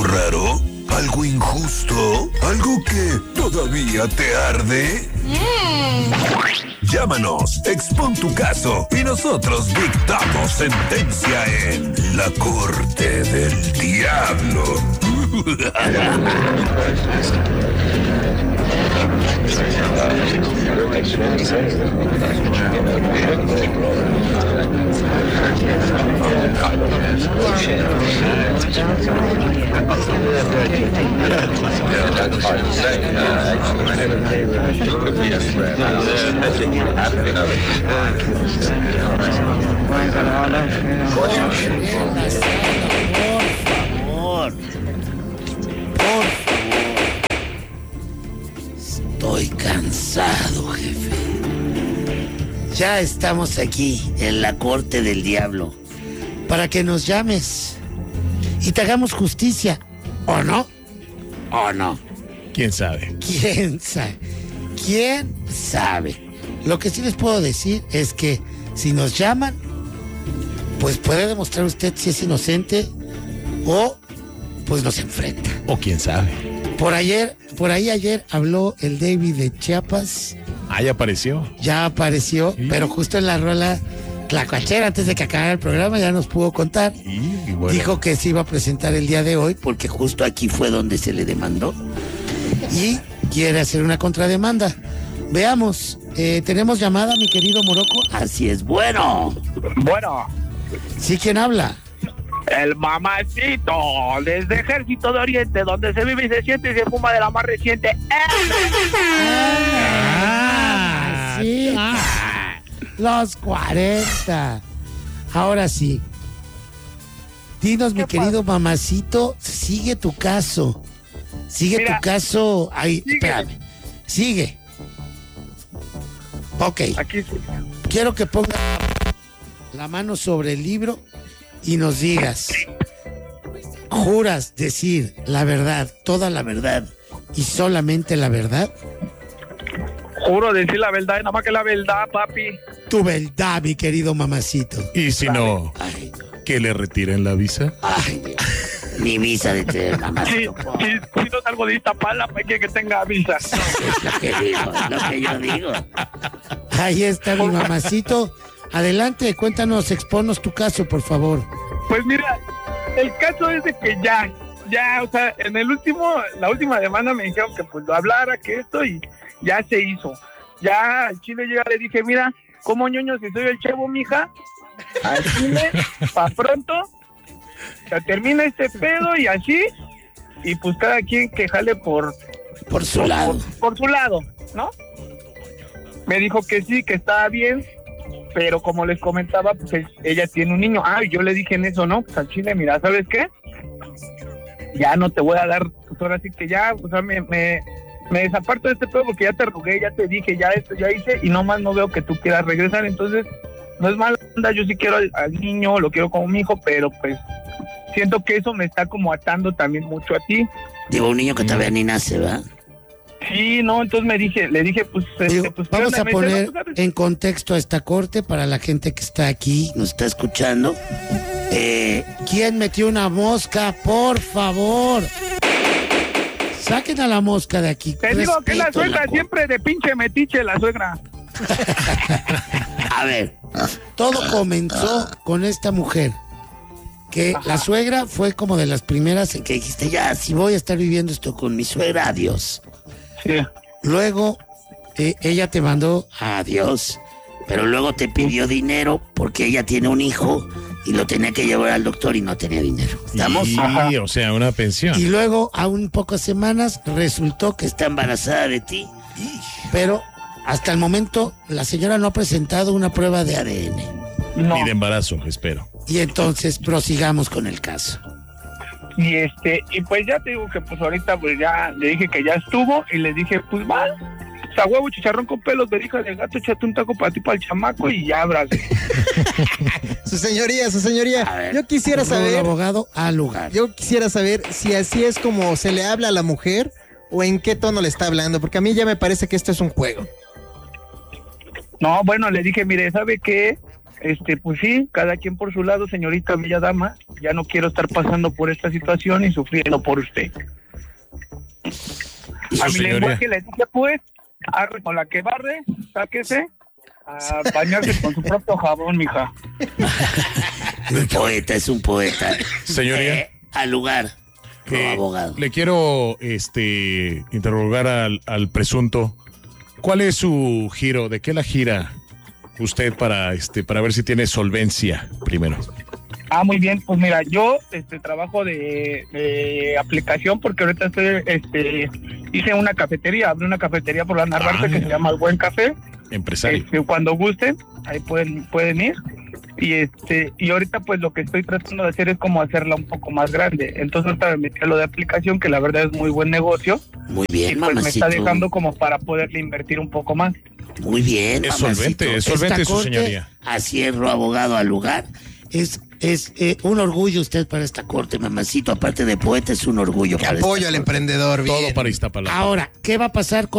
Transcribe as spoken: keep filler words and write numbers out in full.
raro? ¿Algo injusto? ¿Algo que todavía te arde? Mm. Llámanos, expon tu caso y nosotros dictamos sentencia en La Corte del Diablo. Por favor. Por favor. Estoy cansado, jefe. Ya estamos aquí en la Corte del Diablo para que nos llames y te hagamos justicia. ¿O no? ¿O no? ¿Quién sabe? ¿Quién sabe? ¿Quién sabe? Lo que sí les puedo decir es que si nos llaman, pues puede demostrar usted si es inocente o pues nos enfrenta. O quién sabe. Por ayer, por ahí ayer habló el David de Chiapas. Ah, ya apareció. Ya apareció, ¿sí? Pero justo en la rola Tlacuachera, antes de que acabara el programa, ya nos pudo contar. Sí, y bueno. Dijo que se iba a presentar el día de hoy, porque justo aquí fue donde se le demandó. Y quiere hacer una contrademanda. Veamos, eh, tenemos llamada, mi querido Morocco. Así es, bueno. Bueno. ¿Sí, quién habla? El mamacito, desde Ejército de Oriente, donde se vive y se siente y se fuma de la más reciente. Ah, sí. Ah, los cuarenta. Ahora sí. Dinos, mi querido pasa? Mamacito, sigue tu caso. Sigue Mira, tu caso. Ahí, sigue. Espérame. Sigue. Ok. Aquí sí. Quiero que ponga la mano sobre el libro y nos digas, ¿juras decir la verdad, toda la verdad y solamente la verdad? Juro decir la verdad y nada más que la verdad, papi. Tu verdad, mi querido mamacito. Y si no, Ay, no. ¿que le retiren la visa? Ay, Dios. Mi visa de te, mamacito. Si, si, si no salgo de Iztapalapa, pues que, que tenga visa. Es lo que digo, es lo que yo digo. Ahí está mi mamacito. Adelante, cuéntanos, exponos tu caso, por favor. Pues mira, el caso es de que ya, ya, o sea, en el último, la última demanda me dijeron que pues lo hablara, que esto, y ya se hizo. Ya al Chile yo ya le dije, mira, como ñoño, si soy el Chevo, mija, al Chile, pa' pronto, se termina este pedo y así, y pues cada quien que jale por... Por su por, lado. Por, por su lado, ¿no? Me dijo que sí, que estaba bien, pero como les comentaba, pues ella tiene un niño. Ah, y yo le dije en eso, ¿no? Pues al Chile, mira, ¿sabes qué? Ya no te voy a dar, pues ahora sí que ya, o sea, me, me, me desaparto de este pedo porque ya te rogué, ya te dije, ya esto, ya hice, y nomás no veo que tú quieras regresar. Entonces, no es mala onda, yo sí quiero al, al niño, lo quiero como mi hijo, pero pues siento que eso me está como atando también mucho a ti. Digo, un niño que todavía ni nace, ¿verdad? Sí, no, entonces me dije, le dije, pues... Digo, este, pues vamos a me poner dice, no, en contexto a esta corte para la gente que está aquí, nos está escuchando. Eh, ¿Quién metió una mosca? Por favor. Saquen a la mosca de aquí. Te digo que la suegra la siempre de pinche metiche, la suegra. A ver, todo comenzó con esta mujer. Que Ajá. La suegra fue como de las primeras en que dijiste, ya, si voy a estar viviendo esto con mi suegra, adiós. Sí. Luego, eh, ella te mandó adiós, pero luego te pidió dinero porque ella tiene un hijo y lo tenía que llevar al doctor y no tenía dinero. ¿Estamos? Sí, o sea, una pensión. Y luego, a un pocas semanas, resultó que está embarazada de ti, pero hasta el momento la señora no ha presentado una prueba de A D N. No. Ni de embarazo, espero. Y entonces prosigamos con el caso. Y este, y pues ya te digo que pues ahorita pues ya le dije que ya estuvo y le dije, pues va, o sea, huevo, chicharrón con pelos, verija de gato, échate un taco para ti, para el chamaco y ya abrace. Su señoría, su señoría, ver, yo quisiera saber... abogado al lugar. Yo quisiera saber si así es como se le habla a la mujer o en qué tono le está hablando, porque a mí ya me parece que esto es un juego. No, bueno, le dije, mire, ¿sabe qué? este, pues sí, cada quien por su lado, señorita bella dama. Ya no quiero estar pasando por esta situación y sufriendo por usted. Su A mi señoría. lenguaje le dije, pues, arre con la que barre, sáquese a bañarse con su propio jabón, mija. Un poeta, es un poeta. Señoría. Eh, al lugar, Eh, no, abogado. Le quiero este interrogar al, al presunto. ¿Cuál es su giro? ¿De qué la gira usted para este para ver si tiene solvencia primero? Ah, muy bien, pues mira, yo este trabajo de, de aplicación porque ahorita estoy, este, hice una cafetería, abrí una cafetería por la Narvarte Ah. que se llama El Buen Café. Empresario. Este, cuando gusten, ahí pueden, pueden ir. Y este, y ahorita pues lo que estoy tratando de hacer es como hacerla un poco más grande. Entonces ahorita me metí a lo de aplicación, que la verdad es muy buen negocio. Muy Y bien, pues me mamacito. está dejando como para poderle invertir un poco más. Muy bien, Es mamacito. solvente, es solvente, Esta su corte, señoría. Así es, abogado al lugar. Es, es eh, un orgullo usted para esta corte, mamacito. Aparte de poeta, es un orgullo Que para apoyo esta al corte. emprendedor, bien. Todo para Iztapalapa. Ahora, ¿qué va a pasar con